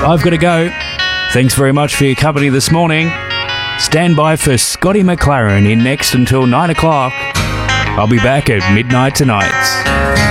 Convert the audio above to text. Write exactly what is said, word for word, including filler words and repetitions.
I've got to go. Thanks very much for your company this morning. Stand by for Scotty McLaren in next until nine o'clock. I'll be back at midnight tonight.